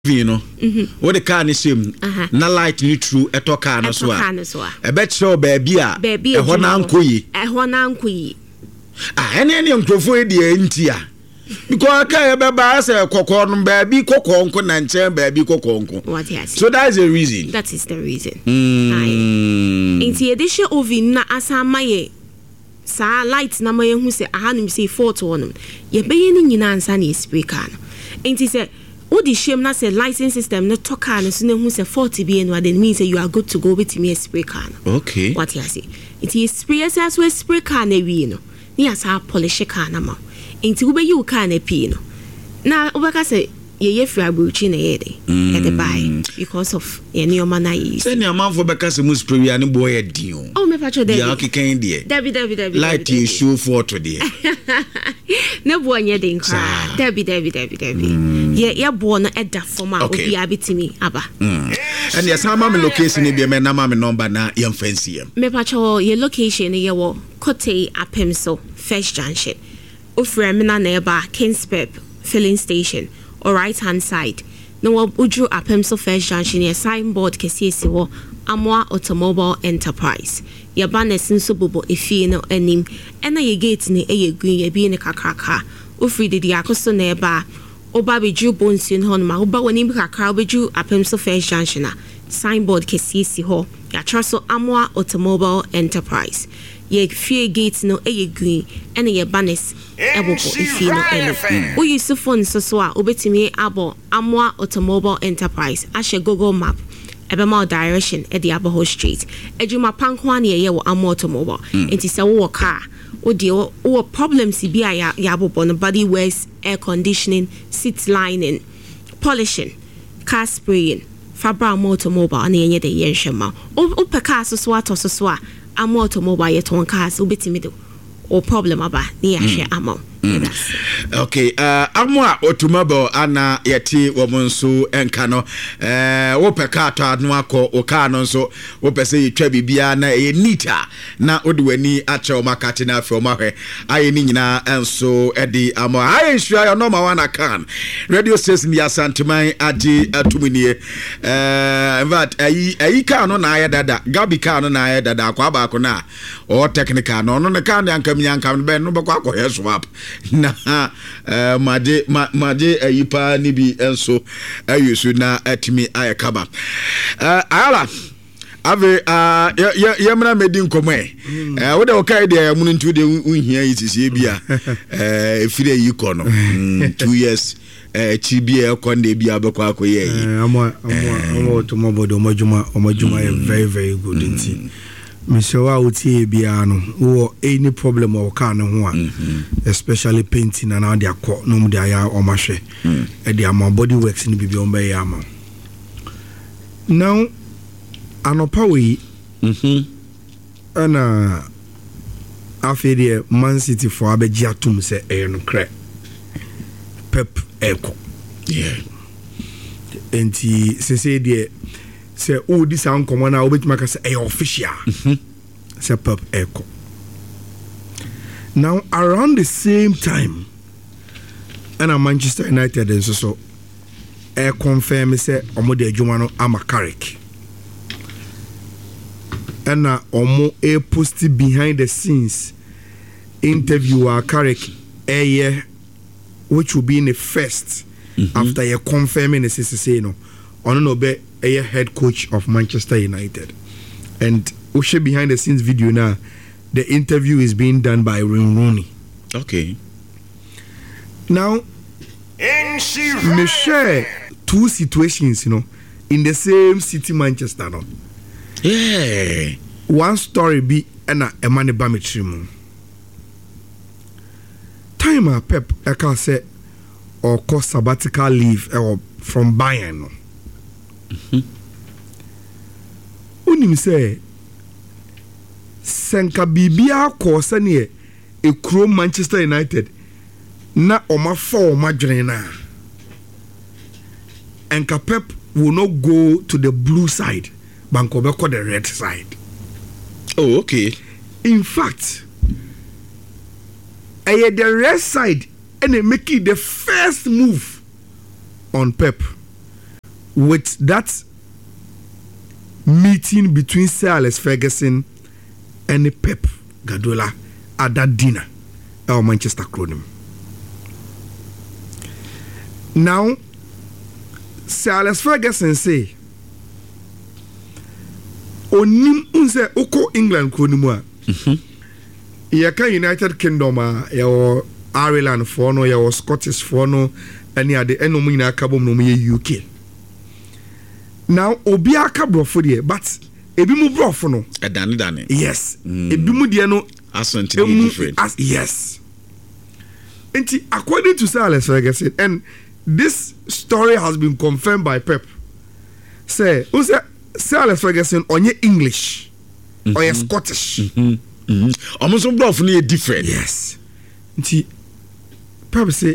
no what the car ni shame na light ni true eto car no so a e be che baabi a e ho na ankoyi ene nkrofo e de nti a because car e be ba say kokko no baabi kokko nko na nche baabi kokko nko so that is the reason. That is the reason. Inti edishe oven na asamaye sa light na maye hu se ahanum say fault wonum ye be ye ni nyina ansa na spray car no inti se Odi shame na say license system no to car no so na hu say 40 be no then means say you are good to go with me spray car no. Okay. What you say? It is spray as we spray car na wi no. Ni asa polish car na ma. Inti wo be you car na pi no. Na obeka say ye free abuchi na ye dey at the buy because of any na yi. Say ni amanfo beka say mu spray wi ani boy e din o. Oh me patcho dey. Ya kikan dey. Debi. Light you show for today. Ne boy nye dey nkra. Debi. Yeah, born at that format will be abitimi aba. And yes, how my location be my number na young fancy. Me pacho your location ye wo Kote Apemso First Junction. Ufre mina neba Kingspep filling station or right hand side. No Udru Apemso First Junction ye signboard kesi wo Amwa Automobile Enterprise. Ye banner sinso bobo ifi no enim. Ena ye gate ni ye green ye bi ne kakraka. Ufri di akoso neba. Oba beju bonsin hon ma oba wani kakra beju Apemso First Junction signboard kesi ho ya traso Amwa Automobile Enterprise ye fie gate no eye green ene ye banners ebobo ifi no ene o use phone so a obetimi abo Amwa Automobile Enterprise ashe Google map ebe ma direction e di Abaho Street ejuma pankwa na ye wo Amwa Automobile enti se wo car o problems bi a ya bobo no body wears air conditioning seat lining polishing car spraying fabra automobile na yenye de yenhwema o pe car so a automobile yet on cars obetimi do o problem aba na yahwe ama. Okay, Amwa Automobile ana yeti womonso enka no wo peka to anu akọ o car no so wo pese yitwa bibia na e nita na odi wani ache o makati na afi o mahwe aye ni nyina enso edi ama aye hwa ya normal one can radio station ya Santiman adi atuminie in fact ayi car no na aye dada gabi car no na aye dada akwa ba ko na o technical no no car na ankam nyankam be no be kwa ko swap na maje ayipa ni bi enso ayusu na atimi ayakaba ala ave yemna medi nkomo wo de okai de yamunu ntu de unhia yisisi bia efire yiko no 2 years chibia konde bia bekwa akoye yi ama automobile omajuma very very good nti Misewa uti biano wo any problem o car no ho a especially painting and they akọ no mu dia ya o mahwe e dia ma body works ni bibi o be ya ma now anopa we ana afede Man City for abeji atum se e no kre Pep Eko enti se de say oh this sound common now obet make say official say Pep Eko. Now around the same time and Manchester United and so confirm say omo de adwuma no ama Carrick and na omo post behind the scenes interviewer Carrick which will be in the first after you confirming the CCC no ono no be a head coach of Manchester United. And Ushe behind the scenes video now, the interview is being done by Rooney. Okay. Now, me share two situations, in the same city, Manchester. No? Yeah. One story be a money bamitrim. Time Pep Eka say or cost sabbatical leave or from Bayern. Unim say senka bibia ko sane e kro Manchester United na oma for madwene na enka Pep will not go to the blue side banko be the red side. Oh, okay. In fact, the red side and they make it the first move on Pep. with that meeting between Sir Alex Ferguson and Pep Guardiola at that dinner at Manchester Cronin. Now, Sir Alex Ferguson say, onim unse oko England Cronin yaka United Kingdom yawo Ireland for no yawo Scottish for no any ade enom nyina kabom no ye UK. Now obi aka brofo de but ebi mu brofo no dane yes ebi mu de no asante different yes. And according to Sir Alex Ferguson, and this story has been confirmed by Pep, say Sir Alex Ferguson onye English or Scottish almost brofo no different yes. And Pep say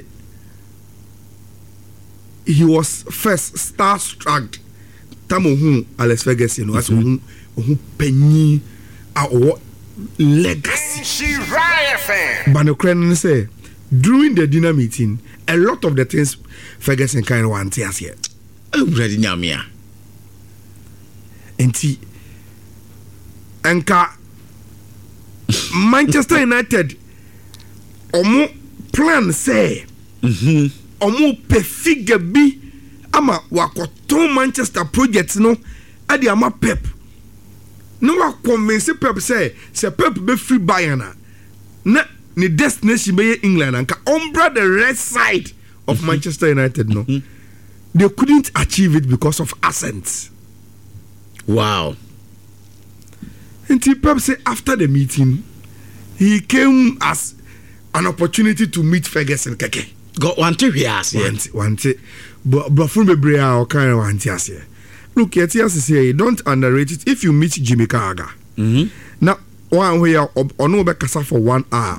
he was first starstruck tamohu Alex Ferguson was who penny our legacy. But the say during the dinner meeting, a lot of the things Ferguson kind of want to here. Ready nyamia. Enti enka Manchester United omo plan say omo pe figure bi ama wakoton Manchester project no ade ama Pep no wa convince Pep say Pep be free Bayern na ni destination be England and umbra the red side of Manchester United no they couldn't achieve it because of accents. Wow. And Pep say after the meeting he came as an opportunity to meet Ferguson keke. Got one to hear want it but from the brea or kind of want here. Look at here, don't underrate it. If you meet Jimmy Carragher now one way or no bekasa for 1 hour.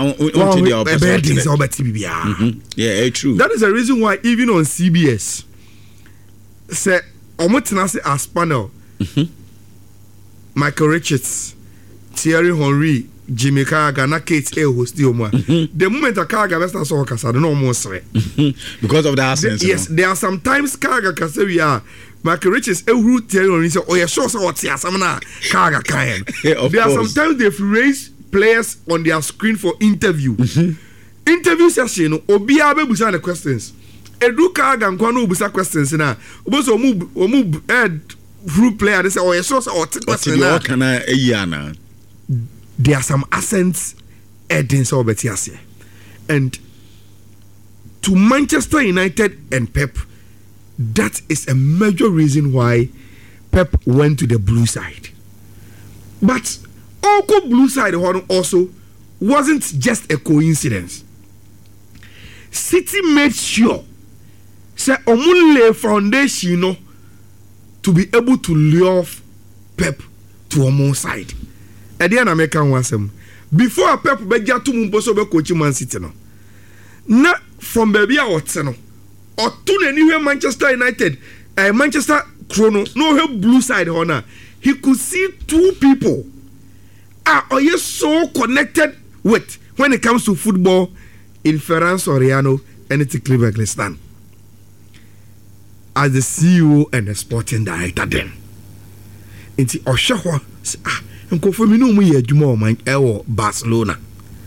Yeah, true. That is the reason why even on CBS say omotenase as panel Michael Richards, Thierry Henry, Jimmy Carragher, na Kate A host the moment a Carragher best so kasa no almost because of the accent. Yes, there are sometimes Carragher kasa we are Michael Richards who Thierry Henry say oh yeah sure so what here some na Carragher kan. There are sometimes they've raised players on their screen for interview. Interview session no obi abebusa the questions. Edu Carragher nko no obusa questions na oboso omu group player they say oh yeah sure so what question na kana eyana. There are some accents Edins or Betiasia. And to Manchester United and Pep, that is a major reason why Pep went to the blue side. But Oko blue side also wasn't just a coincidence. City made sure say omule foundation to be able to lure Pep to Omo side. Ediana American wasem before Pep beja to mumboso be coach Man City no na from baby a wote no otun anywhere Manchester United Manchester Chrono no have blue side honor he could see two people are you so connected with when it comes to football in Ferran Soriano and it's Clive Eggleston as the CEO and the sporting director then into Oshawa nkofo mi no mu ye adwuma o man ewo Barcelona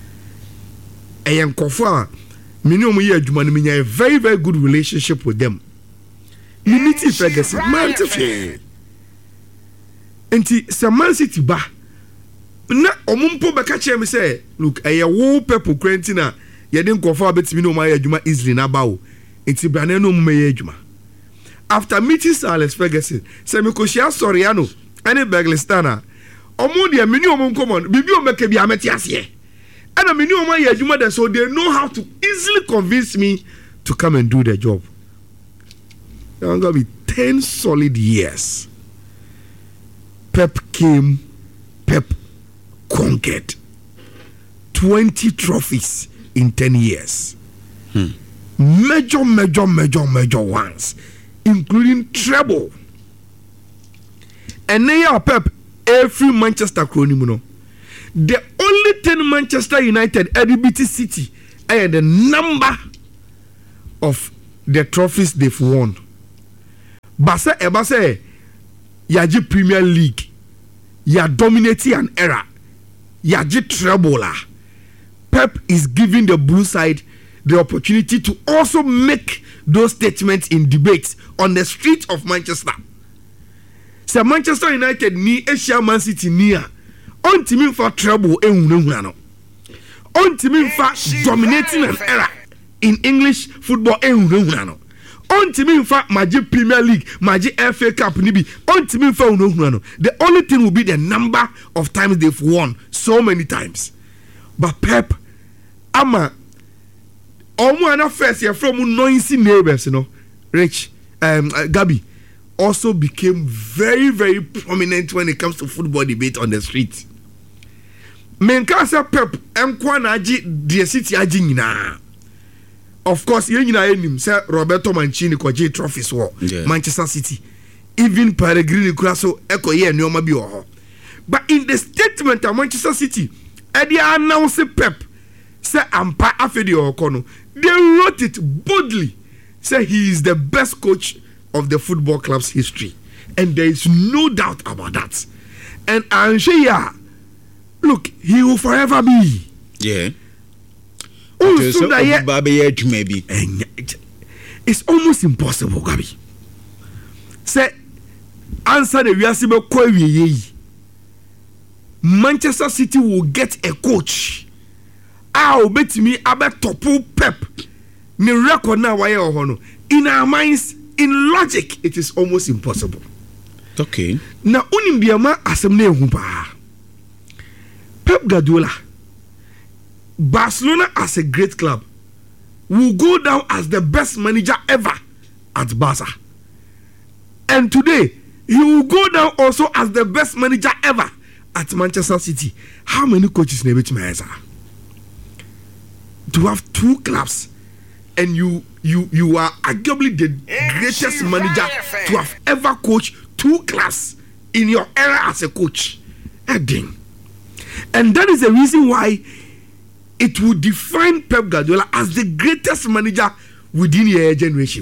nkofo a mi no mu ye adwuma no mi nya a very very good relationship with them unity Ferguson man te enti Man City ba na omumpo beka che me say look wo Pep Quentin ye de nkofo a betimi no mu ye adwuma easily na ba o enti brane no mu ye adwuma after meeting Sir Alex Ferguson say me ko shia Soriano ane Berglestana omo dia meni omo common bibi o make bia meti ase and meni omo ya adwuma there so they know how to easily convince me to come and do the job. There are going to be 10 solid years. Pep came, Pep conquered 20 trophies in 10 years. Major ones, including treble. And now Pep every Manchester Chronicle. The only thing Manchester United LBT City and the number of the trophies they've won. Basa ebase yaji Premier League ya dominating an era yaji treble. Pep is giving the blue side the opportunity to also make those statements in debates on the streets of Manchester. So Manchester United ni Asia Man City near on team for treble ehunahuna. On team for dominating an era in English football ehunahuna. On team for Magic Premier League, Magic FA Cup nibi. On team for ehunahuna. The only thing will be the number of times they've won, so many times. But Pep ama Omo first year from noisy neighbors, Rich, Gabi, also became very, very prominent when it comes to football debate on the street. Menkasa Pep, Mkwanaji, the city ajina. Of course, you know, say Roberto Mancini kwaje trophies war Manchester City. Even Pellegrini Crasso echo here nyoma bi ho. But in the statement of Manchester City, Eddie announced Pep say ampa afedi okono. They wrote it boldly. Say he is the best coach of the football club's history. And there is no doubt about that. And Anshia, look, he will forever be. Yeah. Maybe. It's almost impossible, Gabi. Say, answer the Yasibe Kwewi. Manchester City will get a coach. I'll bet me about Topu Pep. Ni record now why in our minds, in logic, it is almost impossible. Okay. Now, Unimbiama Assembly Humpa Pep Guardiola, Barcelona as a great club will go down as the best manager ever at Barca. And today, he will go down also as the best manager ever at Manchester City. How many coaches never to have two clubs and you are arguably the greatest manager to have ever coached two clubs in your era as a coach. And that is the reason why it would define Pep Guardiola as the greatest manager within your generation.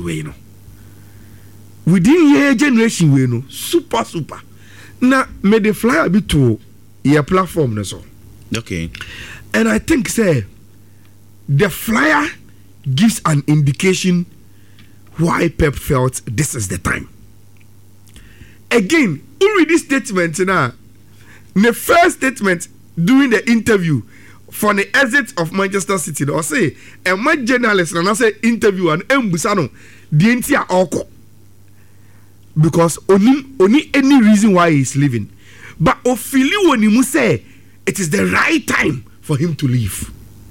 Within your generation, super. Now, may they fly a bit to your platform. Okay. And I think, say, the flyer gives an indication why Pep felt this is the time. Again, who read this statement now? The first statement during the interview for the exit of Manchester City, or say, and my journalist and I say interview and Mbusano, the entire oko. Because only any reason why he's leaving. But Ophilu when he say it is the right time for him to leave.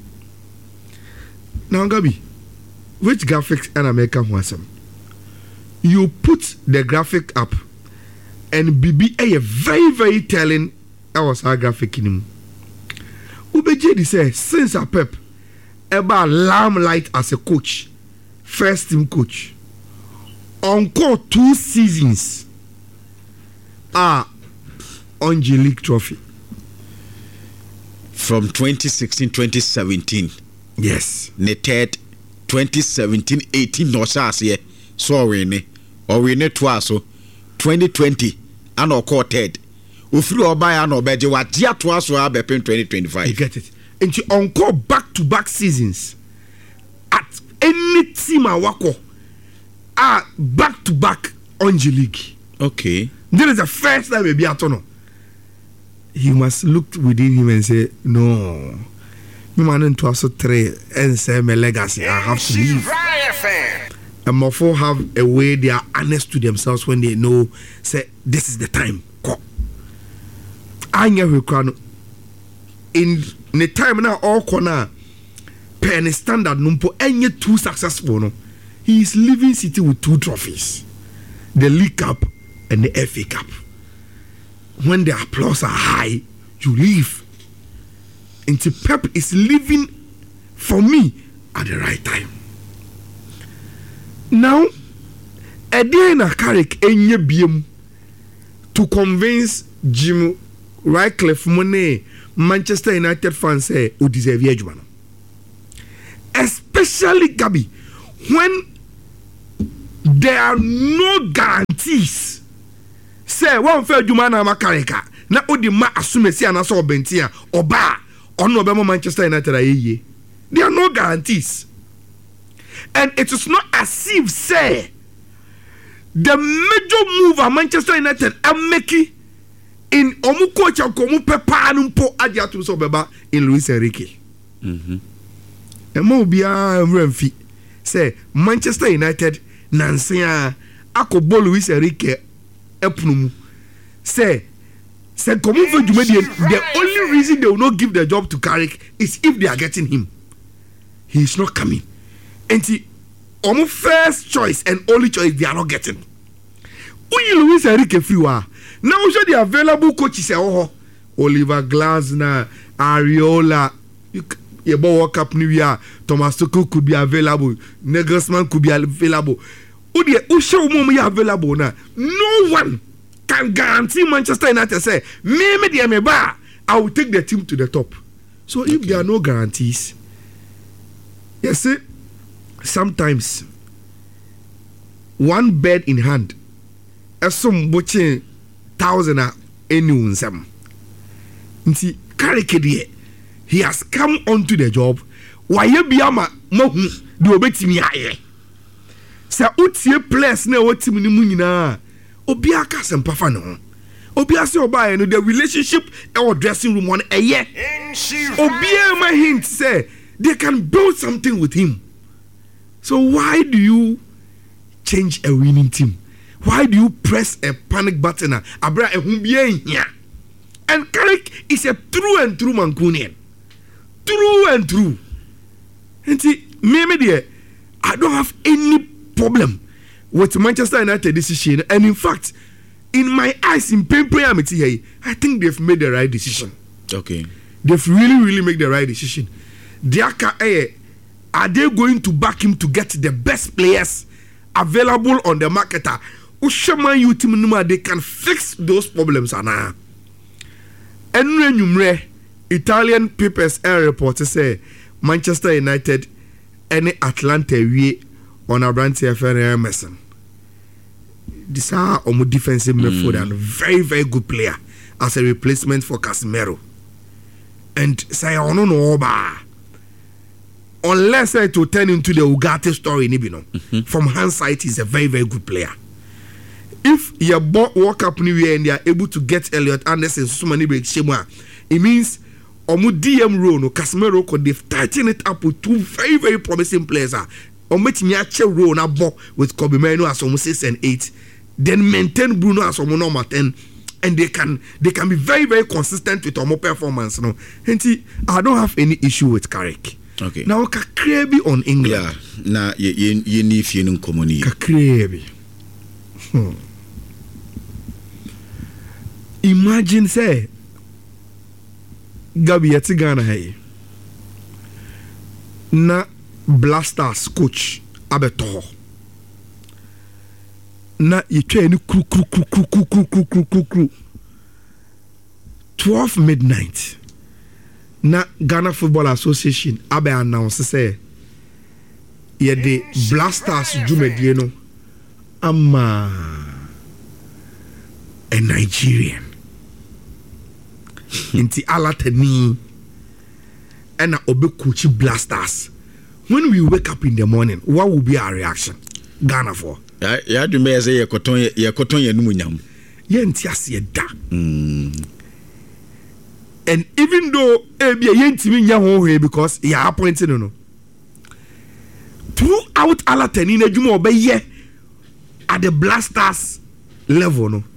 Now, Gabi, which graphics and American wasn't? You put the graphic up, and BB a very, very telling. That was our graphic in him. Ubejedi says, since a Pep, about limelight as a coach, first team coach, encore 2 seasons are on the league trophy. From 2016-2017. Yes. Ne third 2017-18 no sase so we ne twice 2020 and or third. Ufiri oba and obeje wa dia twice so abepin 2025. You get it. And you encore back-to-back seasons at any team awako are back-to-back on the league. Okay. This is the first time maybe atono. He must look within him and say, no. Me man to also 3 and say my legacy. I have to leave. And Mofo have a way they are honest to themselves when they know say this is the time. In the time now all corner penny standard numpo any 2 successful no. He is leaving City with 2 trophies. The League Cup and the FA Cup. When the applause are high, you leave. And Pep is living for me at the right time. Now, Edina Carrick enye biem to convince Jim Ratcliffe Monet, Manchester United fans say who deserve Edgeman. Especially Gabi, when there are no guarantee say one fair adwuma na makareka na odi ma asumesi ana so obenti a oba ono obemo Manchester United ayeye. There are no guarantees. And it is not as if say the major move at Manchester United are making in omu coach and komu pepa anumpo adiatu so beba in Luis Enrique. Emo bia remfi say Manchester United nansia akobo Luis Enrique epnumu say komu for the only reason they will not give the job to Carrick is if they are getting him. He is not coming. And the first choice and only choice they are not getting. Luis Enrique Fiwa. Now show the available coaches. Oliver Glasner, Areola, World Cup New Year, Thomas Tuchel could be available, Nagelsmann could be available. Show me available now. No one can guarantee Manchester United say, I will take the team to the top. So if there are no guarantees, you see, sometimes one bird in hand, as some watching 1,000 anyone some. See, Carrick he has come onto the job. Why you be ama mohu do obeti mi aye? Say utie players na what team ni mu nyina. Obi aka sempa fa no. Obi ase oba no the relationship our dressing room one eye. Obi ma hint say they can build something with him. So why do you change a winning team? Why do you press a panic button? Abra ehun here. And Carrick is a true and true Mancunian. True and true. And see, I don't have any problem with Manchester United decision. And in fact, in my eyes, in Pempe, I think they've made the right decision. Okay. They've really made the right decision. Are they going to back him to get the best players available on the market? They can fix those problems. And Italian papers and reporters say Manchester United and Atlanta we on a brand TFN Emerson. These are a defensive midfielder and very good player as a replacement for Casemiro. And say I don't know about unless it will turn into the Ugarte story, from hindsight, he's a very good player. If you bought World Cup New Year and they are able to get Elliot Anderson, so many big shema, it means Omu DM role, no Casemiro could they've tightened it up with two very promising players. Ometimiache role na bo with Kobe Mainoo as almost 6 and 8, then maintain Bruno as almost number 10. And they can be very consistent with our performance. No, and see, I don't have any issue with Carrick. Okay. Now Kakrebi on England. Yeah. Now you need feeling common. Kakrebi. Imagine say Gabi Yatigana hey. Na Blasters coach abeto. Na yitwe ni kru 12 midnight. Na Ghana Football Association abe announce say ye the Blasters jumedie no ama a Nigerian inti alatani and obe coach Blasters. When we wake up in the morning, what will be our reaction? Ghana for ya do me say ye koton ye numunyam ye ntiase ye da. And even though ye ntimi nya ho because he appointed no throughout alatani na dwuma obeye at the Blasters level no,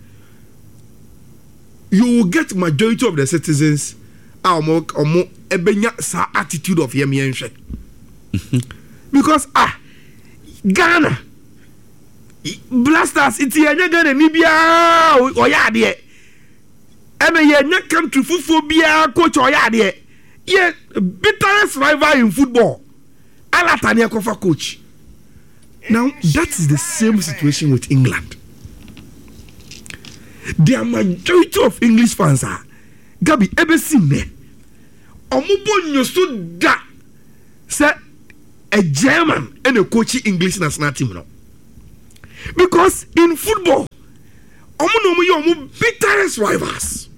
you will get majority of the citizens ebenya sa attitude of yemienhwe. Because Ghana Blasters it's ye Ghana ni bia oya de eme ye nya country fufu bia coach oya de ye bitterest rival in football alatani ekofa coach. Now that is the same situation with England. The majority of English fans are Gabi ebesine omubo nyoso da say a German and a coach English national team no. Because in football omu omu bitterest rivals.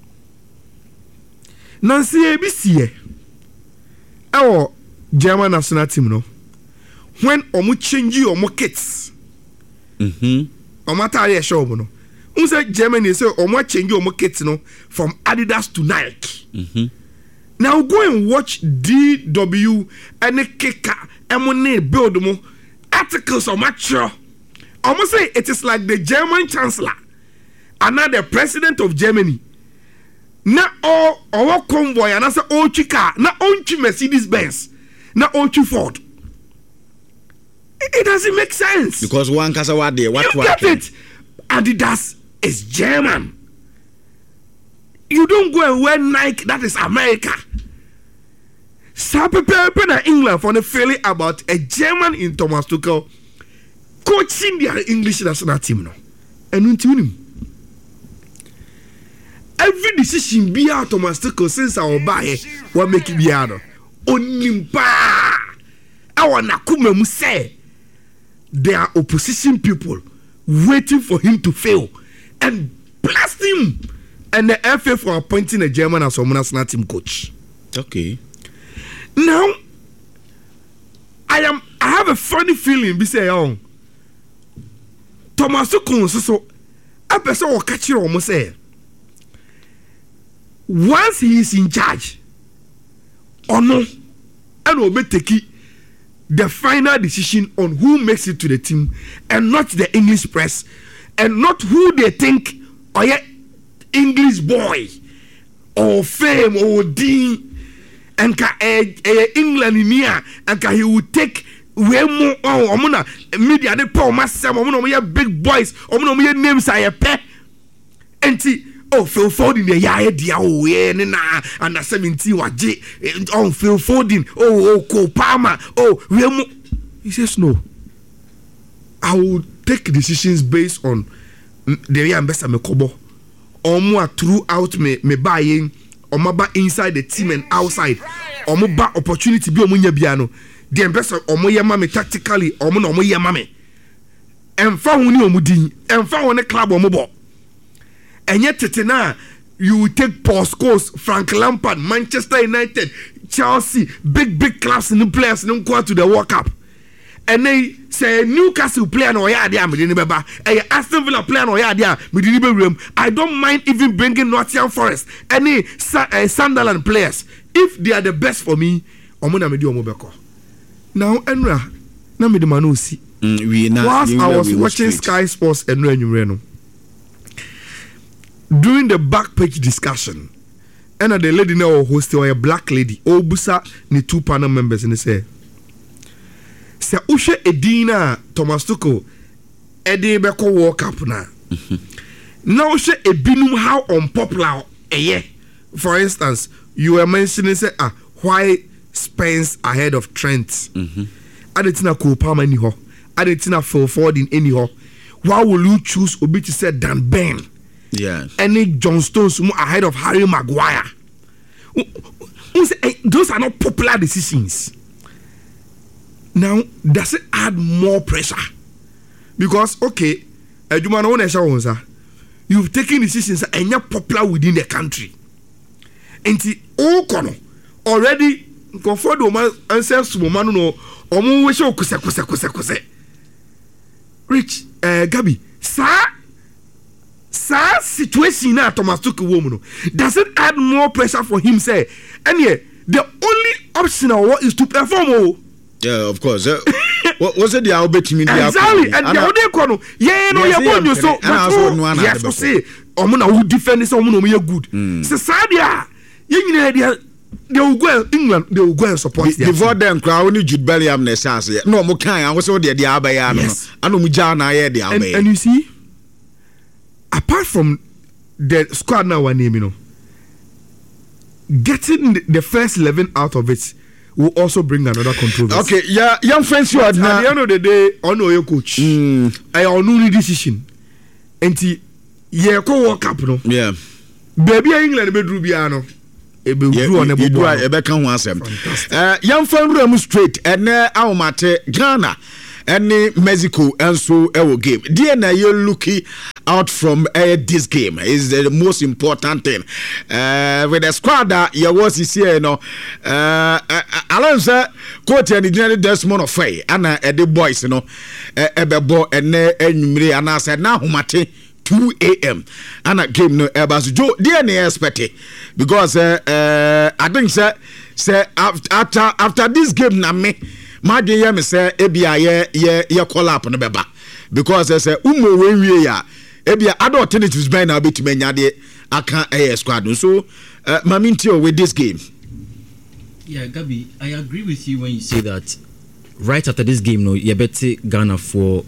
Nancy ABC. Our German national team, no. When omu change omu kits. Omata ye show no. Unse Germany say omu change omu kits no from Adidas to Nike. Now go and watch DW and Keka Emone build mo articles on mature. Almost say it is like the German chancellor and now the president of Germany. Na all our convoy and as all car, na only Mercedes Benz, na only Ford. It doesn't make sense. Because one kasawa there, what you get it? Adidas is German. You don't go and wear Nike, that is America. Some people in England for the feeling about a German in Thomas Tuchel coaching their English national team. No, and every decision be out Thomas Tuchel since our buy what make it be out. Onimpa, our Nakume say there are opposition people waiting for him to fail and blast him. And the FA for appointing a German as a national team coach. Okay. Now, I have a funny feeling. Be say, Thomas Tuchel so a person will catch you almost say. Once he is in charge, or no, and will be taking the final decision on who makes it to the team, and not the English press, and not who they think or yet. English boy or fame or dean and England in here and he will take way more media they pour myself big boys names I pay and see Phil Foden the dia and 17 Phil Foden Cole Palmer he says no, I will take decisions based on the ambassador Mekobo. Omo throughout me buying omo ba inside the team and outside omo ba opportunity bi omo nya bia no the best omo yema me tactically omo na omo yema me emfa hu ni omo din emfa hu ne club omo bo enye tete na you will take Paul Scholes, Frank Lampard, Manchester United, Chelsea, big clubs and players no go to the World Cup. And they say Newcastle player no ya dia me dey beba Aston Villa player no ya dia me dey room. I don't mind even bringing Nottingham Forest any Sunderland players if they are the best for me omo na me dey omo beko now enra na me dey man o si whilst I was watching Sky Sports enra anwure no during the back page discussion and the lady now host or a black lady obusa ni two panel members and they say se ushe edina Thomas Tuchel edi beko World Cup na now ushe ebinum how unpopular eye. For instance, you were mentioning say why Spence ahead of Trent adetina Cole Palmer ni ho adetina Phil Foden any ho why will you choose obi to say Dan Ben any John Stones ahead of Harry Maguire? Those are not popular decisions. Now, does it add more pressure? Because, okay, you've taken decisions and you're popular within the country. And the all corner already comfort the ancestors woman no Rich Gabi, sir situation na Thomas Tuchel woman does it add more pressure for him say and yeah the only option is to perform. Yeah, of course. What was it? The Albert exactly, and the other corner. Yeah, no, you're going so. Yes, say, Omuna who defend this Omuna, you're good. So, Sadia, you know, they will go England, they will go and support before them. Crown Jude Bellingham, Nessas. No, Mokai, I was all the Abayano. I know Mujana, the Abay. And you see, apart from the squad now, one name, you know, getting the first 11 out of it will also bring another controversy. Okay, yeah, young friends, you are at the end of the day, I know your coach. I know the decision. And yeah, go World Cup, no. Yeah, baby, England, be Rubiano. Young friend, Remu straight, and now Mate Ghana. And Mexico and so our game. Dear na you looky out from this game is the most important thing. With the squad that you was here, you know, Alonso, coach and the Desmond of Fay, and the boys, you know, Ebebo and Numri, and I said, now, Humate. 2 a.m. and a game no Ebas Joe DNA expected because I think say after this game na me my DM say ebia ye call up no beba because say umo we ya ebia other alternatives by na bit menya de aka squad so mamintio with this game. Yeah, Gabi, I agree with you when you say that right after this game no you better Ghana for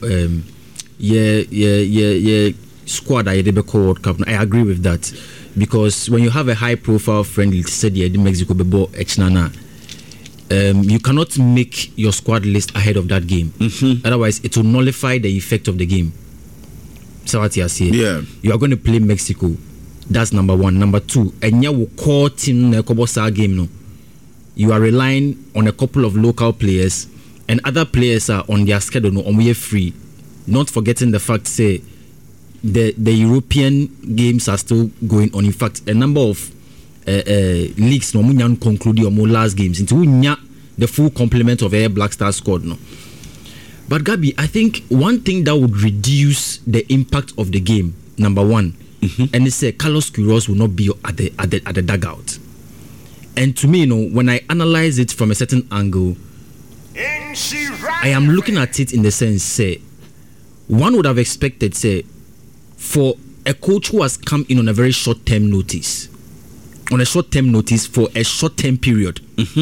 squad I did World Cup. I agree with that because when you have a high profile friendly said the Mexico bebo echnana, you cannot make your squad list ahead of that game. Otherwise it will nullify the effect of the game. So what you say? Yeah, you are going to play Mexico. That's number one. Number two, and you will call team game no. You are relying on a couple of local players and other players are on their schedule no on we free. Not forgetting the fact say the European games are still going on. In fact, a number of leagues no munyan conclude your last games into the full complement of a Black Star squad no. But Gabi, I think one thing that would reduce the impact of the game, number one, and it's Carlos Queiroz will not be at the dugout. And to me, you know, when I analyze it from a certain angle, I am looking at it in the sense, say, one would have expected, say, for a coach who has come in on a very short-term notice, for a short-term period,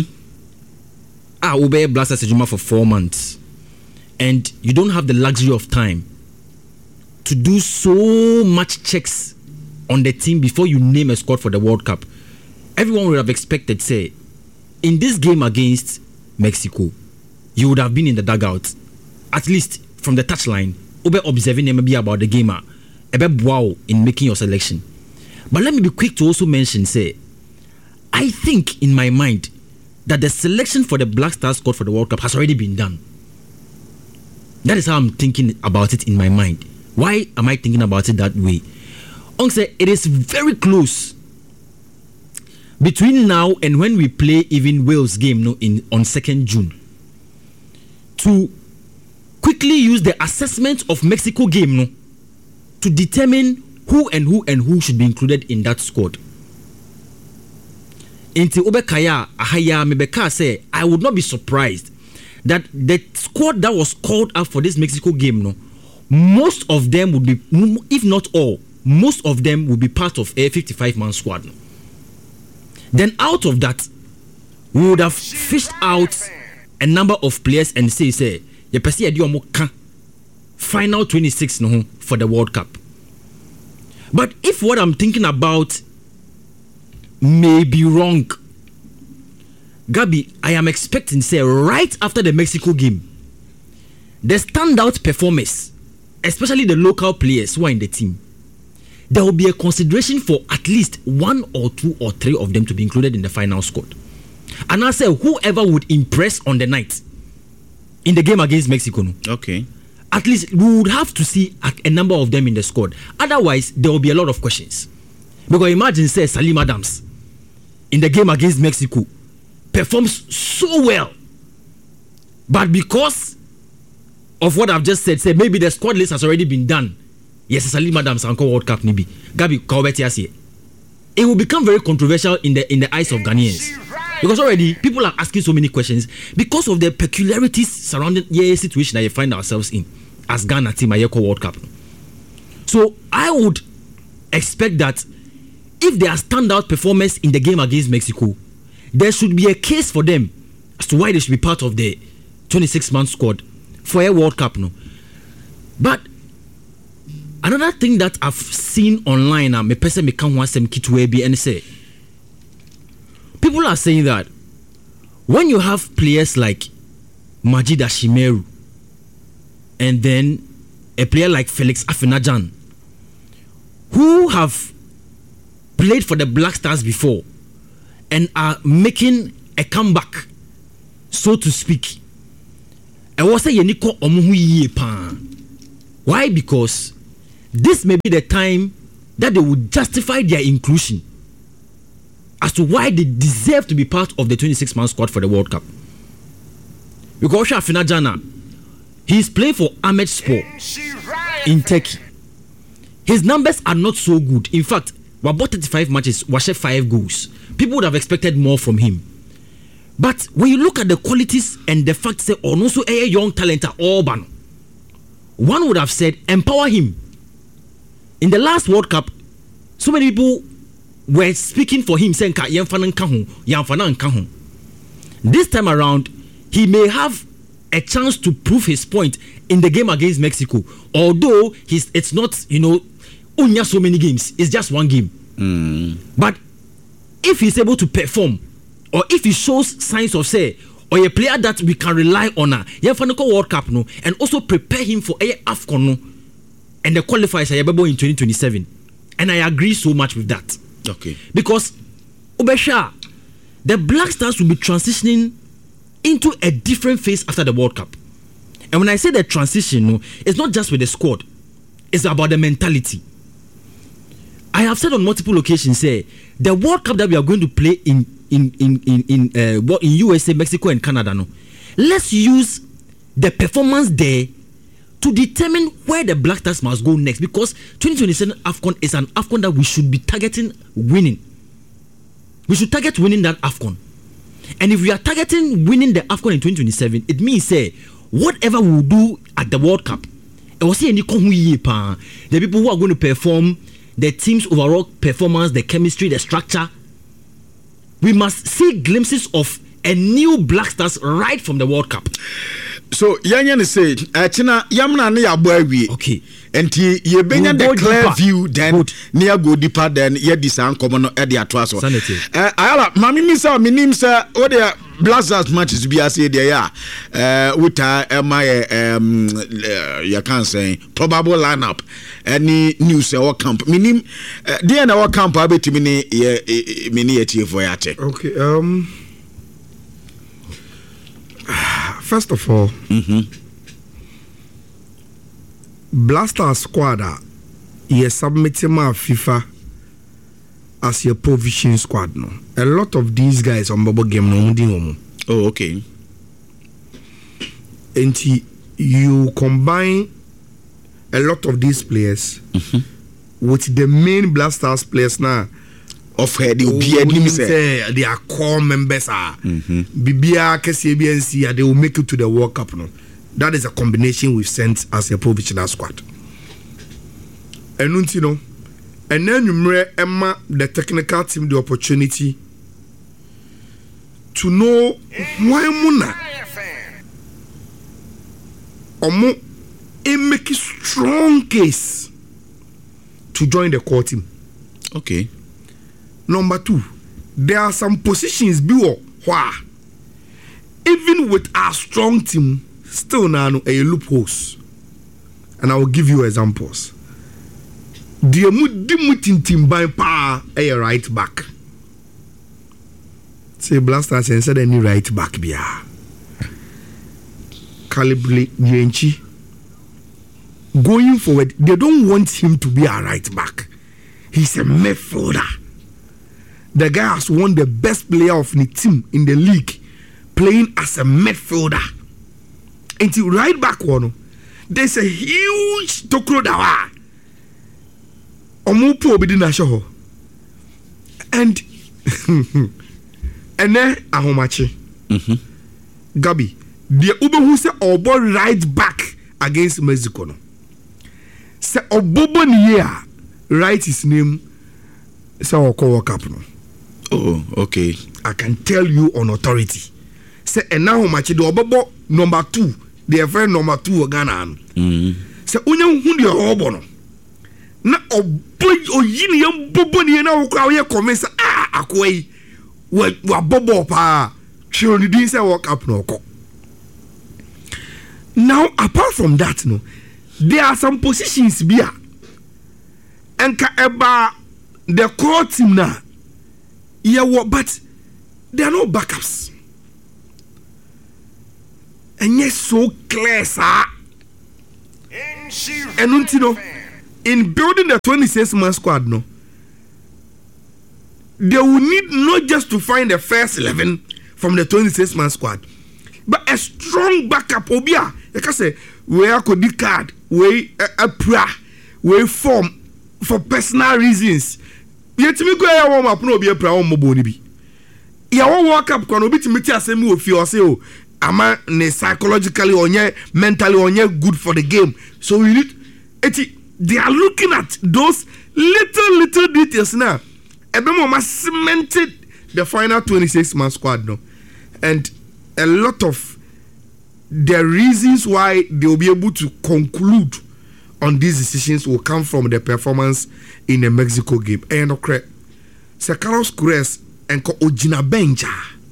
Obey Blaster Sejuma for 4 months, and you don't have the luxury of time to do so much checks on the team before you name a squad for the World Cup. Everyone would have expected, say, in this game against Mexico, you would have been in the dugout, at least from the touchline, observing maybe about the game, wow, in making your selection. But let me be quick to also mention, say, I think in my mind that the selection for the Black Stars squad for the World Cup has already been done. That is how I'm thinking about it in my mind. Why am I thinking about it that way? Say it is very close between now and when we play even Wales game on 2nd June to quickly use the assessment of Mexico game to determine who should be included in that squad. Inti Obekaya Ahaya Mebeka say I would not be surprised that the squad that was called up for this Mexico game most of them would be, if not all, most of them would be part of a 55-man squad. Then out of that, we would have fished out a number of players and say, you perceive final 26 for the World Cup. But if what I'm thinking about may be wrong, Gabi, I am expecting, say, right after the Mexico game, the standout performers, especially the local players who are in the team, there will be a consideration for at least 1 or 2 or 3 of them to be included in the final squad. And I say whoever would impress on the night in the game against Mexico, okay, at least we would have to see a number of them in the squad. Otherwise, there will be a lot of questions. Because imagine, say, Salim Adams in the game against Mexico performs so well, but because of what I've just said, say maybe the squad list has already been done. Yes, Salim Adams Anko World Cup nibi. Gabi Kawbeti. It will become very controversial in the eyes of Ghanaians. Because already people are asking so many questions because of the peculiarities surrounding the situation that you find ourselves in as Ghana team at World Cup. So I would expect that if there are standout performers in the game against Mexico, there should be a case for them as to why they should be part of the 26-man squad for a World Cup. But another thing that I've seen online, me person me can want some kitwe and say, people are saying that when you have players like Majid Ashimeru and then a player like Felix Afenajan who have played for the Black Stars before and are making a comeback, so to speak, I was saying why? Because this may be the time that they would justify their inclusion as to why they deserve to be part of the 26-man squad for the World Cup. Because Shafina Jana, he's playing for Ahmed Spor in Turkey. His numbers are not so good. In fact, we bought 35 matches, we shared 5 goals. People would have expected more from him. But when you look at the qualities and the fact that also a young talent are all ban, one would have said empower him. In the last World Cup, so many people were speaking for him, saying this time around, he may have a chance to prove his point in the game against Mexico. Although it's not, only so many games, it's just one game. But if he's able to perform, or if he shows signs of say, or a player that we can rely on, World Cup no, and also prepare him for AFCON no, and the qualifiers in 2027. And I agree so much with that. Okay. Because Ubesha, the Black Stars will be transitioning into a different phase after the World Cup. And when I say the transition, no, it's not just with the squad, it's about the mentality. I have said on multiple occasions, say the World Cup that we are going to play in USA, Mexico, and Canada, no, let's use the performance there to determine where the Black Stars must go next, because 2027 AFCON is an AFCON that we should be targeting winning. We should target winning that AFCON. And if we are targeting winning the AFCON in 2027, it means say whatever we will do at the World Cup, the people who are going to perform, the team's overall performance, the chemistry, the structure, we must see glimpses of a new Black Stars right from the World Cup. So Yanyan say, China Yamna ne aboawi. Okay. And ye benya the clear deeper view then near go deeper then ye disan komo no e de atoa so. Ayala mami mi say minim say o de Black Stars matches bi ase de ya wuta my you can say probable lineup any news e wo camp minim de na wo camp abetimi ne ye mini ye tie for ya check. Okay, first of all, Blaster squad ye submitting my FIFA as your provision squad no. A lot of these guys on Bobo game no. Oh, okay. And you combine a lot of these players with the main Blasters players now. Of her, they will be they are core members are BBA KCBNC, they will make it to the World Cup no. That is a combination we've sent as a provisional squad. And you know, and then you Emma the technical team the opportunity to know why Muna Omo make a strong case to join the core team. Okay. Number 2, there are some positions below where even with our strong team, still now a loopholes. And I will give you examples. The Mutin team by power a right back. Say Blasters and said any right back be Calibri Yenchi. Going forward, they don't want him to be a right back. He's a midfielder. The guy has won the best player of the team in the league, playing as a midfielder. Until right back one, there's a huge Tokro Dawa. Omupo Obidina Shoho. And then Ahomachi. Gabi. The Uber who said Obo right back against Mexico. Say Obobo Niya write his name. Say Oko World Cup no. Oh, okay. I can tell you on authority. Say and now Machi the Obobo number 2. The friend number 2 Ghana. Say unya hundi obo no. Na oboy oyini yam bobo ni na wo ye commence akwai wa bobo pa. Chiro ni say World Cup no ko. Now apart from that no, there are some positions bia. Enka eba the core team na. Yeah, but there are no backups. And yes, so clear, sir. And you know, in building the 26-man squad, no, they will need not just to find the first 11 from the 26-man squad, but a strong backup. Obia, like I say, where could the card, where a pra, where form for personal reasons. Yet me go ya warm up no be a pra on moboni bi. Ya won work up kono bi timi ti asemi ofi o say o ama ne psychologically or mentally or good for the game. So we need they are looking at those little details now. Ebemo cemented the final 26-man squad no. And a lot of the reasons why they will be able to conclude on these decisions will come from the performance in the Mexico game. And okay, Sir Carlos Queiroz and Ojina Benja.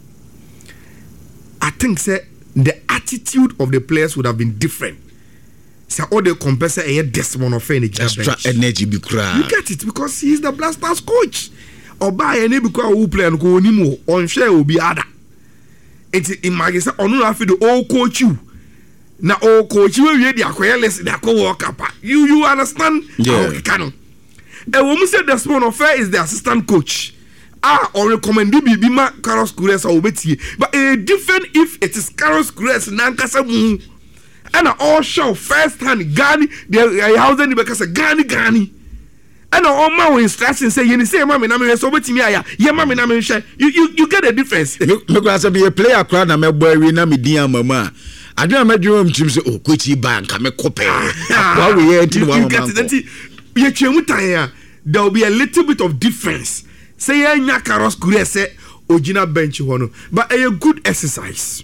I think the attitude of the players would have been different. So all the compensate a Desmond of extra energy be cry. You get it because he is the Blasters coach. Or by any because who play and go anymore on share will be other. It's imagine say onu afi the old coach you. Na old coach you read the aqualis the work up. You understand? Yeah. Canon. A woman said Desmond of is the assistant coach. Or recommend Bima Carlos Queiroz or Betty. But a different if it is Carlos Queiroz Nankasa Moon. And all show first hand Gani, the house any because a Gani. And all my instructions say you say mammy na so with me ya mammy na me share. You get a difference. Look as be a player crowd na me boy we na me dia mama. I don't imagine him say oh Kochi bank am kope. Why we here till one man. You chemu tan there will be a little bit of difference. Say ya nya Carlos Queiroz say Ojina bench hono. But a good exercise.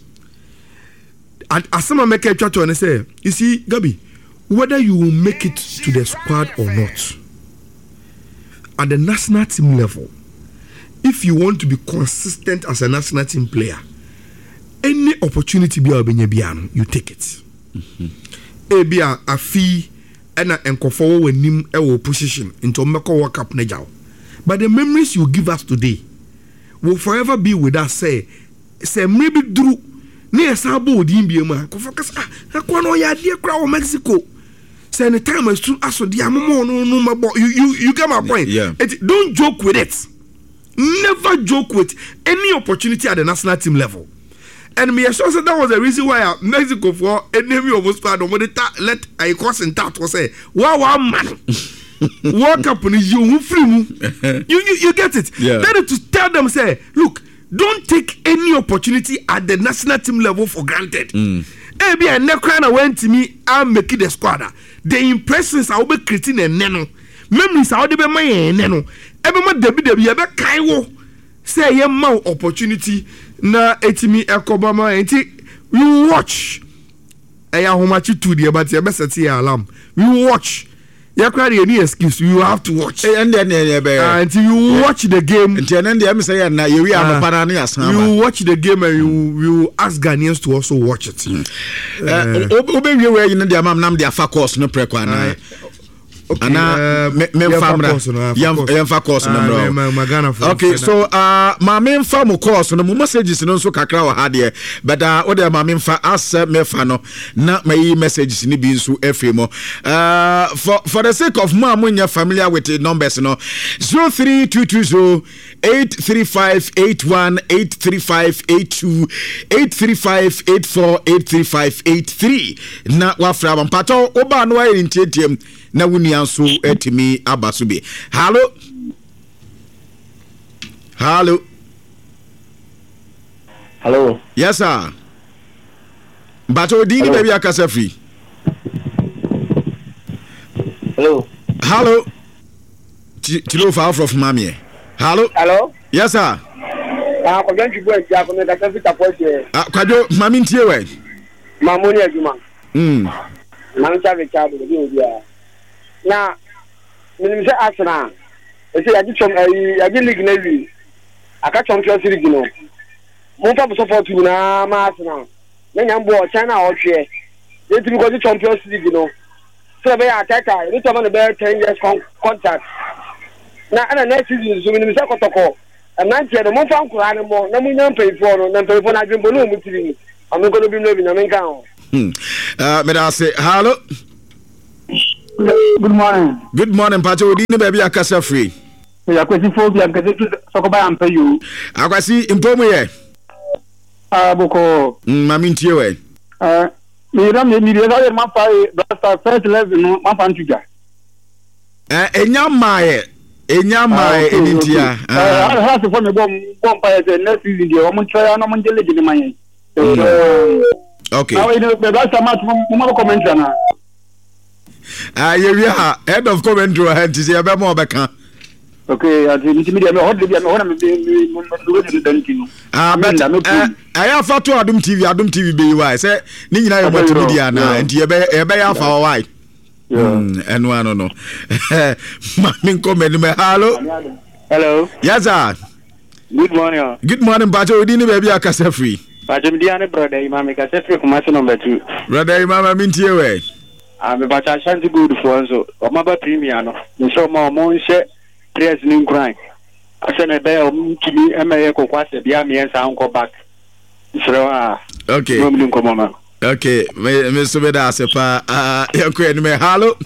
And as someone make a chat and say, you see, Gabi, whether you will make it to the squad or not, at the national team level, if you want to be consistent as a national team player, any opportunity be you take it. Ebia a fee and a enkofo when nim ewo position into meko work up nejao. But the memories you give us today will forever be with us. Say maybe Drew. Near Sabo Dimbiama, focus. Aquano ya dear crowd Mexico. Say the time is true. Aso diamo no. You get my point. Yeah. Don't joke with it. Never joke with any opportunity at the national team level. And me sure that was the reason why Mexico for enemy of us part of let a course in that was say wow man. Walk up on you free. You get it. Yeah. Then to tell them say look. Don't take any opportunity at the national team level for granted. Maybe I never went to me and make it the squad. The impressions I will be creating a nano. Memories I will be my nano. Everyone debi ebe kaiwo. Say ye mau opportunity na etimi ekobama enti you watch. Eya homachi tu di but ye best see alarm. You watch. You can't any excuse. You have to watch. Until you watch the game. You watch the game and you ask Ghanaians to also watch it. Okay, so my main farm course no messages no so kakra wa hade but other my main fa as me fa no na my messages ni bi nso efemo for the sake of more amunya familiar with the numbers no 03220 83581 83582 83584 83583 na wafra mpato oba no ayi ntietem na wuni anso etimi abasubi. Hello. Yes sir. Bato dini baby akasa free. Hello. Tilo far from mami. Hello. Yes sir. Kwajo mami ntie we. Mamoni aduma. Mancha Richard dia. Na minimse Arsenal. Ese yaji league na wi. Aka Champions League no. Mo fa support na ma Arsenal. Na nyambo o China o hwe. Yeti bi go Champions League no. So be attacker, you tell me be 10 years contract. Na ana next season so minimse kotoko. Anantie no mo fa nkura ne mo na mo nyam payfo no na payfo na dwembo no mo tiri ni. Am go no bi no bi na menka ho. Me da say hello. Good morning. Good morning, Pacho. Odi ni baby akasa free. Ya kwesi phobia nkese tu sokoba ya mpe you. Akwasi impomu ye. Boko. Mami ntie we. Me ya ma fa blaster first level no ma fa ntuga. Enyamaye enintia. Ha se fo me bom pa ye next season dey o mo try na mo njele gidi man. Okay. Now the blaster match mo comment na. You are head of commentary and to say about more back. Okay, I think media me hold the me I have fatu Adum TV be why say ni nyina yo multimedia na enti e be ya fa why. And one no. Mami comment me hello. Yes sir. Good morning. Good morning, Bajo. Odi ni baby akasa free. Bajo me dia ne brother Imam akasa free kuma so number 2. Brother Imam mintie we. Me bacha shanti good for so. O ma ba premier no. Me so ma mo nse press ni nkran. Ase na be o mtimi emeye kokwase bia me ensa anko back. So okay. No me nkomo ma. Okay, me so be da se pa yanko eni me hello.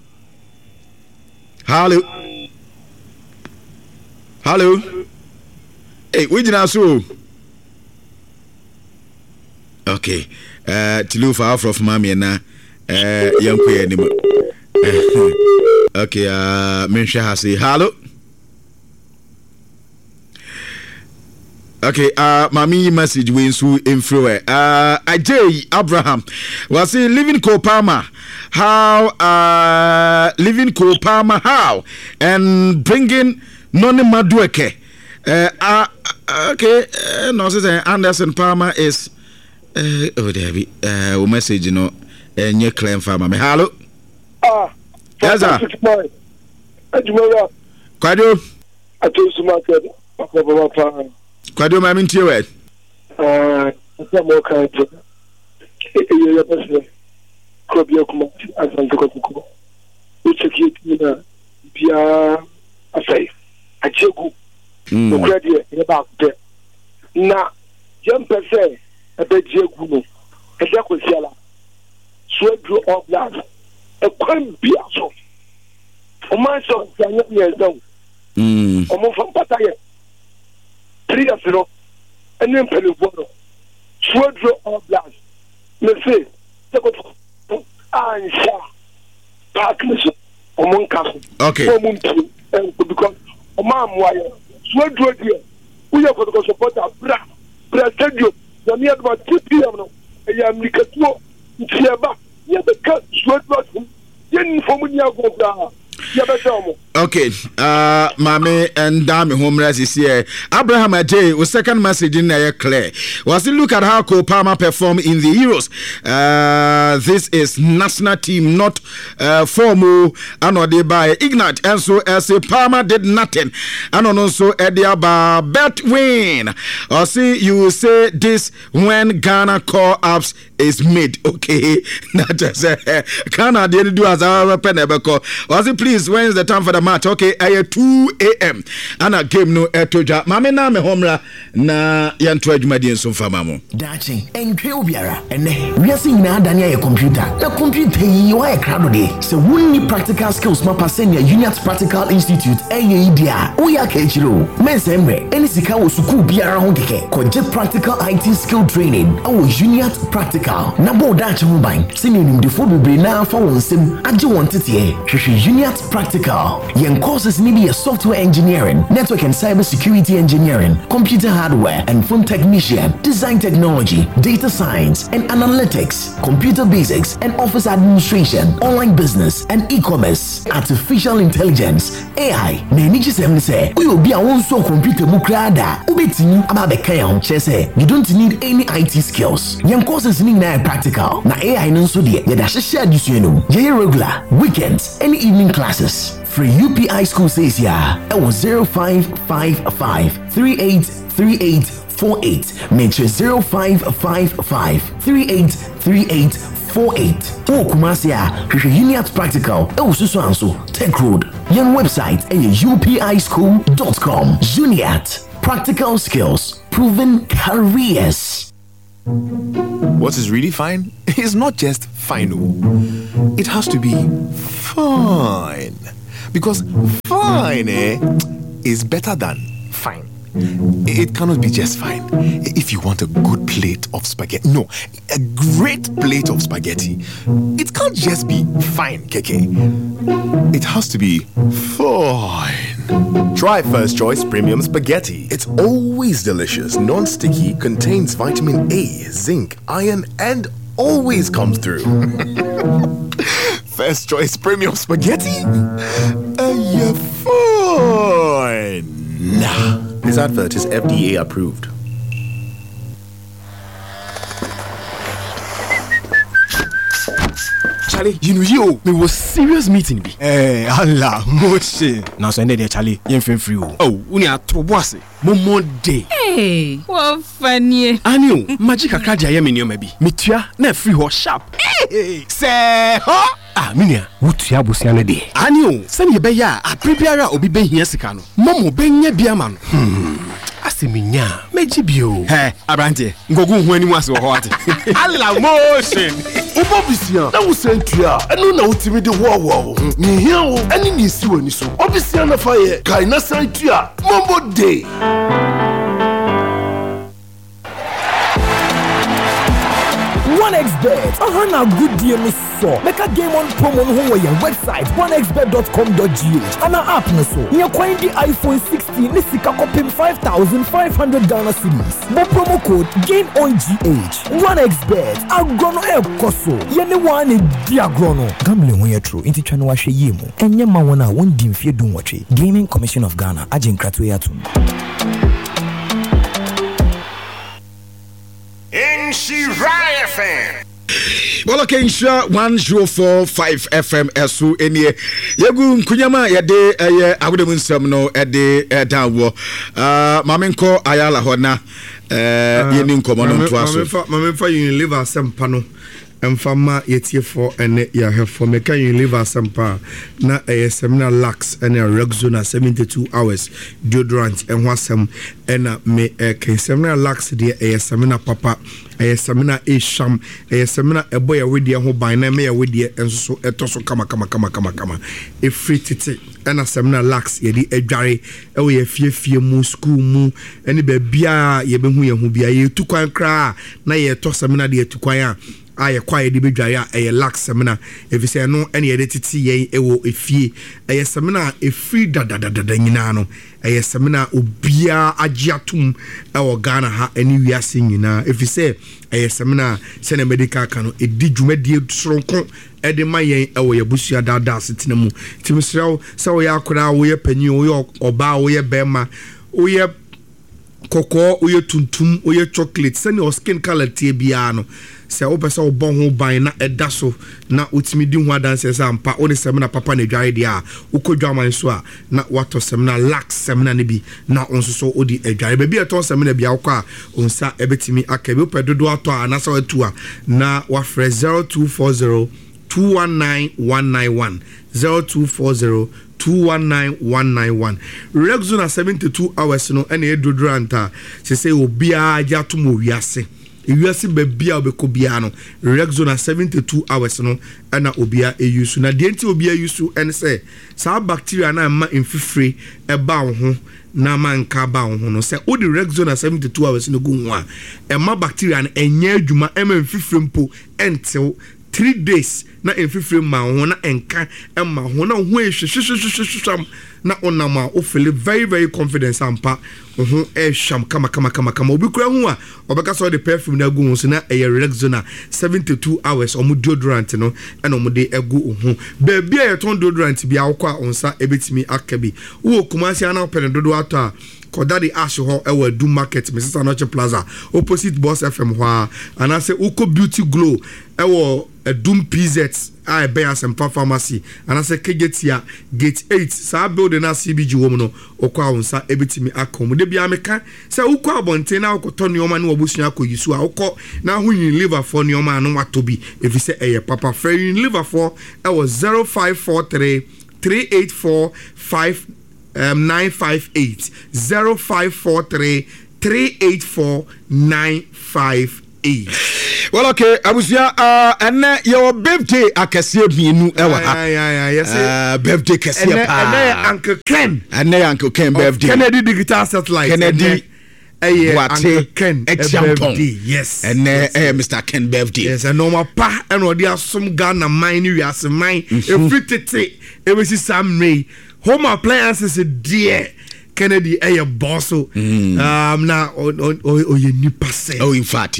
Hey, we did so. Okay. Tilu for half of mami na yanko eni mo. Okay, Mensha has say hello. Okay, mami message we su influence. Ajay Abraham was say living Kopama. How living Kopama how and bringing Noni Madueke. Okay, no say Anderson Palmer is oh there be message you know nye claim farmer me hello. Yes sir. Kwado. Atosu market. Kwado mami ntie we. Mo kan je. Ya pese. Ko bi kuma azan ko ko. Ucheki na bia asai. Achegu. O credit e ba ku na jam pese e be jegu no. E da ko siala. So do all that. E kwan bia so. O ma so anya ye don. O mo fam pataye. 3 years ago, and then Pelivoro, Swedro or Blast. Let's say, and Sha, Parkness, or Moncasso. Okay. And because Omam Wire, Swedro, we are going to support our Brastadio, the near about 2 p.m. And Yamikato, Tiaba, Yabaka, Swedro, Yen Fomunia go. Okay, Mame and Dame homeless is here. Abraham Ajay, was second message in there clear. Was to look at how Kopama performed in the Euros. This is national team, not formal. Anode by Ignat, and so as a Palmer did nothing. And also Ediaba bet win. Or see, you will say this when Ghana call ups is made. Okay, not just Ghana didn't do as our penebeko. Was it please? When is the time for the match? Okay, at 2 a.m. And a game no etoja. Mame na me homla na yanto adwumadi enso fama mo. Dachi, entwe obiara. Ene, wiase nyina adania ye computer. Na computer yi wa ye krado de. Se wonni practical skills ma pasenia Uniat Practical Institute dia. Oya ka echiro. Mensembe, eni sika wo suku biara ho keke. Koje practical IT skill training. Awo Uniat Practical. Na bo dachi ho ban. Sini nimdefo bebre na fa wonsem age won tete. Hwehwe Uniat Practical. Yen courses need be a software engineering, network and cyber security engineering, computer hardware and phone technician, design technology, data science and analytics, computer basics and office administration, online business and e-commerce, artificial intelligence, AI. Na ni gisem say, we will be a one so computer mu krada. Ubetini ababeka ya honche you don't need any IT skills. Yen courses need na practical. Na AI nso de ye da hye adisuenu. Ye regular, weekends, any evening classes. Free UPI school says yeah. It was 0555 383848. Make sure 0555 383848. Oh, Kumasia, Uniat Practical. Oh, so Tech Road. Young website upischool.com. Uniat Practical Skills. Proven careers. What is really fine is not just fine. It has to be fine. Because fine is better than fine. It cannot be just fine. If you want a good plate of spaghetti, no, a great plate of spaghetti, it can't just be fine, KK. It has to be fine. Try First Choice Premium Spaghetti. It's always delicious, non-sticky, contains vitamin A, zinc, iron, and always comes through. First Choice Premium Spaghetti? Yeah, fine. Nah. This advert is FDA approved. Charlie, you was serious meeting. Allah, moche. Now send there, Charlie. You ain't free. Oh, we are to boss. Momo day. Hey, what funny. Anio, magic akaja yemi maybe. Mitua, na free ho sharp. Hey, say, huh? Ah, minia, wutia busiane de. Anio, send ye beya, a prepare obi be here sikano. Momo benye biaman. Asiminya, mejibio. Hey, Abrante, ngogu hweni mwasi wahoate. Allah motion. Obobisia, na wusentua, enu na utimi de wo. Ni hiao, eni ni siwe ni so. Obisia na faye, kai na santua, Mombo day. OneXBet. Now good deal me so. Make a game on promo on your website onexbet.com.gh and our app na so. You find the iPhone 16 ni sika kopim 5,500 Ghana cedis. Mo promo code GAINONGH. OneXBet. Agrono e koso. Yene wane di agrono. Gambling when you true. Inti chanu wa she yemu. Enye ma wana won dimfie dun wache. Gaming Commission of Ghana. Ajin kratu yatum. Nshira FM. Well, okay, Nshira 104.5 FM SU enye. Yegu nkunyama yade agude munsam no ede dawo. Mamenko ayala hona yeni nkomo no ntoaso. Mamenfa Unilever sempa no. Mfama yetiefo ene ya hefo meka Unilever sempa na seminar lax ene Rexona 72 hours deodorant enhwasem ena me seminar lax de seminar papa seminar sham seminar ebo ya wedi ho ban na me ya wedi enso so etoso kama free titi ena seminar lax yedi adware ewo ye fiefie mu school mu ene ba bia ye behu ye hu bia ye tukwan kra na ye to seminar de tukwan a aye kwaye di bedware a lax seminar efise no ene ye de titi ye ewo efie seminar free dada nyina no seminar obia agiatum ewo Ghana ha ene wiase nyina efise seminar sene medical kano edi dwumadie soronko ede mayen ewo ye busua dada setena mu timisrawo se wo ya akora wo ye panyi wo ye oba wo ye bema wo ye koko wo ye tuntum wo ye chocolate sene o skin color tie bia no se wo pese wo bon ho ban na eda so na utimi di ho adanse se ampa wo de seminar papa na dware dia wo kodwaman so a na wato seminar lax seminar ne bi na onso so odi adware ba bi eto seminar bia wo kwa onsa ebetimi akabe pedodo ato anasa watu a na wa fre 0240 219 191 0240-219-191. Rexona 72 hours no ene edodoranta se say obia agya to mo wiase. Wiase bebia obeko bia no Rexona 72 hours no ena obia use na de enti obia use ene say sa bacteria na ma mfifre eba wo ho na manka ba wo ho no say odi Rexona 72 hours no go ho a ema bacteria na enya adwuma ema mfifre mpo entew 3 days na enfifre ma ho na enka ema ho na ho ehwehwehwehwam na onama o feel very very confident ampa ho ehwam kama obi kura ho a obeka so the perfume na gu ho so na Rexona 72 hours omo deodorant no na omo de egu ho ba bia yeton deodorant bia akwa onsa ebetimi akabi wo kumasi ana open dodo ato a Kodadi Ash ho ewa do market Mrs. Anoche Plaza opposite Boss FM ho and I say Uko Beauty Glow ewa Doom PZ I buy some pharmacy and I say Kegetia Gate 8 sa building na CBG wo no okwa onsa ebetimi akom de bia meka say ukwa abonte na okoto nioma na obusua akoyisu a okọ na hu Unilever for nioma no watobi if you say eye papa free Unilever for ewa 0543 384 958 0543 384 958. Well, okay, abusia and your birthday akese mienu ewa ha. Birthday kese pa. Uncle Ken. And Uncle Ken birthday. Kennedy Digital Satellite. Kennedy Uncle Ken birthday. Yes. And Mr. Ken birthday. Yes, and normal pa and what there some Ghana mine we are some mine. Every tete, every Sam Ray. Home appliances dear. Kennedy boss na you nipa say. Oh, in fact.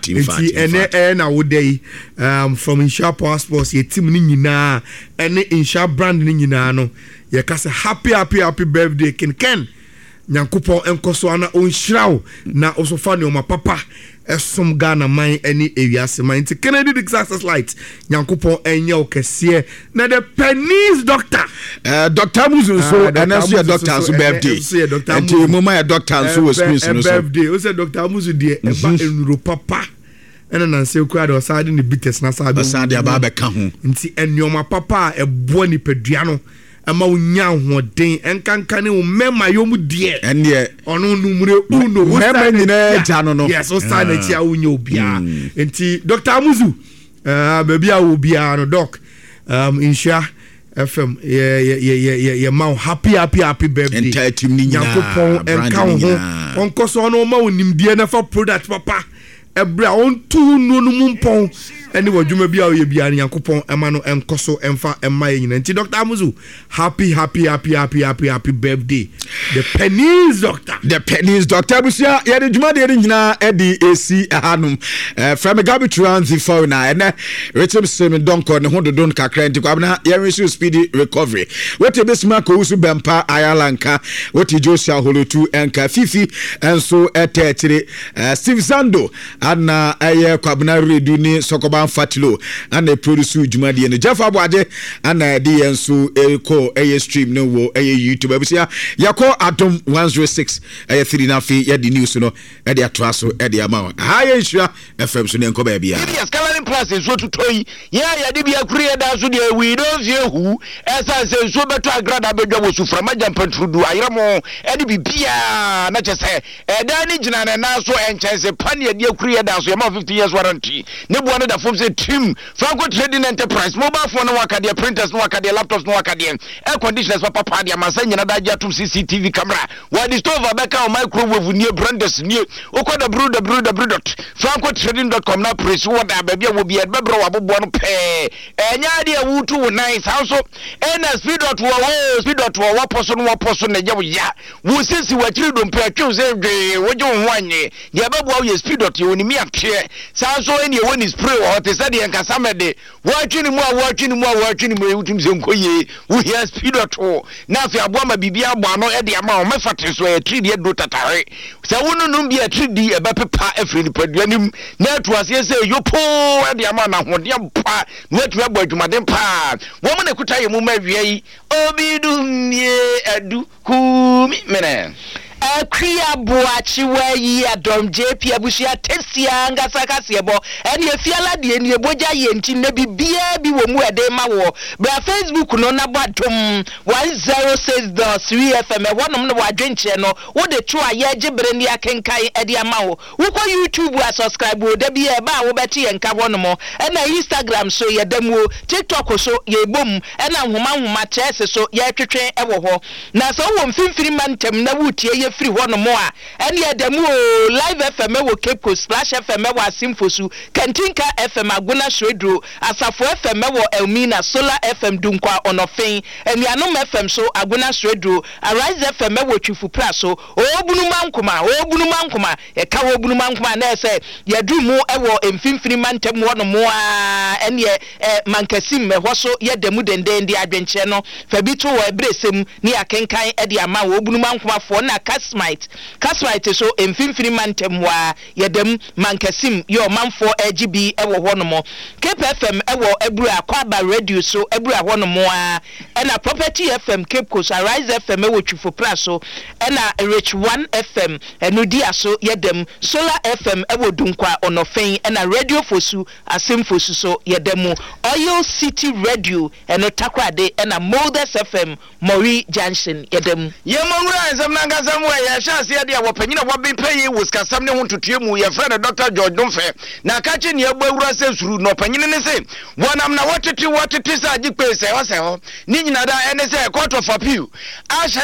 And I would day from Insha Passports ye team ni nyina and Insha brand ni nyina no ye ka say happy birthday Ken Nyankopon enkoso ana onhyiraw na osofa ne o papa esom Ghana man any areas man ti Kennedy Disaster Light Nyankopon enye okese na the pennies doctor Dr. Muzu so and also Dr. Muzu birthday and mama doctor so was birthday o say Dr. Muzu de eba enuro papa ena na se kura do side ni bites na sabe sade aba be ka ho nti enioma papa ebo ni padua no ama unya hoden enkankane wo mema yomu die ene ono numure uno mema nyina jano no yes o stand na chia unya obia enti Dr. Muzu baby a obia no doc Insha FM ye ma happy birthday entire team ni nyina Nyankopon enka ho onkoso no ma onimdie na for product papa ebra on tu no mumpon any wadwuma bia o ye bia Nyankopon ema no enkoso emfa ema ye nyina nti Dr. Amuzu happy birthday the pennies doctor busia ye de dwuma de nyina edi esi hanum from Gabi Transi for na and Richard Sim Donko ne ho dodon kakra nti kwabna ye resume speedy recovery what besima ko usu bempa ayalanka what Joshua Holotu enka Fifi enso etetire Steve Zando ana aye kwabna redu ni sokoba fatilo ana produce dwumade ne Jeff Abwaje ana de enso eko aye stream no wo aye YouTube abusia yako Atom 106 aye 3 na fi ye di news no e de atraso e de ama ha Insha FM so ne nko ba bia yes coloring plus so tutoyi ya de bia kure da so de we don vie hu esa se so beto agrada bedwa wo sufra magam pantrudu ayramo e de bibia na chese e da ni gina na so enchese pane de kure da so ma 15 years warranty ne bo no da form say team Franco Trading Enterprise mobile phone no wakade printers no wakade laptops no wakade air conditioners papa de amasanya na da atum CCTV camera what is over beka o microwave nie branders nie okoda www.francotrading.com na press what da bia wo bia bebro wabobo no pe enya de awutu nice also speed.wo waposo na ya wo sisi wachiri do mpe atwe se dwe wo je ho anye de bebo wo speed. Oni mi apye sanso eni e woni spray wo te se de nkasa mede wo atwini mu utim se nkoye wo hia speed.wo na afi abo ma bibia abo ano e de ama o mefate so e 3D do tatare se wonu num bia 3D e bepepa afri ni paduanim na to ase se yopo e de ama na hode pa na tu abo adwumaden pa wo mo na kuta ye mu ma wiai obidum ye adu kumi mene Kriya Boachi we Adom JP Abusia Tesia Ngasaka Sebo and ye fiala de ni boja yenti ne bibia bi wo mu ede ma wo bra Facebook no na badom 106.3 FM wonom no wadwenche no wo de chu aye gibre ni akenkai ede ama wo wo ko YouTube a subscribe wo da bia ba wo beti enka wonom e na Instagram so ye demu TikTok so ye bom e na homa chese so ye twetwe e wo ho na so wo mfimfiri mantem na wutie ye free one more and yet the live FM wo Cape Coast Splash FM wo Asimfosu Kentinka FM Aguna Shredro Asafo FM wo Elmina Solar FM Dunkwa Onofen and Yanom FM so Aguna Shredro Arise FM wo Twifu Praso obunumankuma e ka obunumankuma na say ye du mu e wo emfimfini mantem wo no mo and ye mankasim me hoso ye demu denden de adwenche no fa bi to wo ebresem ni akenkan e de ama wo obunumankuma fo na Casmite so emfimfini mantem wa yedem mankasim yo manfo AGB ewo honomo Cape FM ewo ebru akwaba radio so ebru honomo na Property FM Cape Coast Arise FM ewo Twifo Plus so na Rich 1 FM enudi aso yedem Solar FM ewo Dunkwa Onofen na Radio Fosu Asimfosu so yedem Oil City Radio eno takrade na Molders FM Mori Junction yedem Yemongura nsam nanga samwa ye chance ye dia wo panyina wo ben payi wo skasam ne ho ntotue mu ye friend Dr. George Domfe na ka chi ne agbawura se suru no panyine ne se wonam na wotete sa agikpe se ho se ho ni nyina da ene se court of appeal